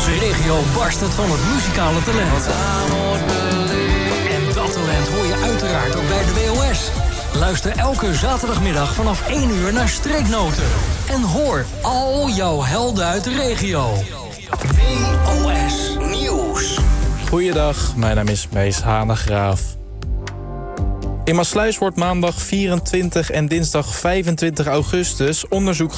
onze regio barst het van het muzikale talent. En dat talent hoor je uiteraard ook bij de WOS. Luister elke zaterdagmiddag vanaf 1 uur naar Streeknoten. En hoor al jouw helden uit de regio. WOS Nieuws. Goeiedag, mijn naam is Mees Hanegraaf. In Maassluis wordt maandag 24 en dinsdag 25 augustus onderzoek